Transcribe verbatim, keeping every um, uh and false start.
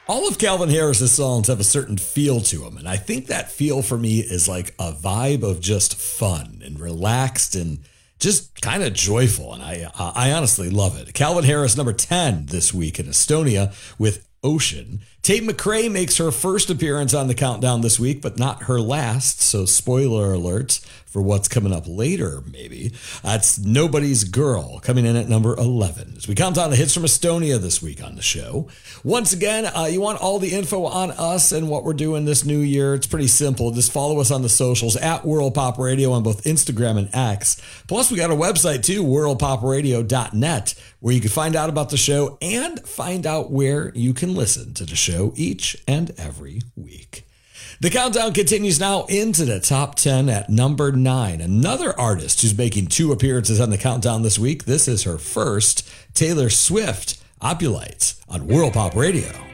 All of Calvin Harris's songs have a certain feel to them, and I think that feel for me is like a vibe of just fun and relaxed and just kind of joyful, and I uh, I honestly love it. Calvin Harris, number ten this week in Estonia with Ocean. Tate McRae makes her first appearance on the countdown this week, but not her last, so spoiler alert for what's coming up later, maybe. That's Nobody's Girl, coming in at number eleven. As we count down the hits from Estonia this week on the show. Once again, uh, you want all the info on us and what we're doing this new year, it's pretty simple. Just follow us on the socials, at World Pop Radio on both Instagram and X. Plus, we got a website too, world pop radio dot net, where you can find out about the show and find out where you can listen to the show each and every week. The countdown continues now into the top ten at number nine. Another artist who's making two appearances on the countdown this week. This is her first, Taylor Swift, Opulite on World Pop Radio.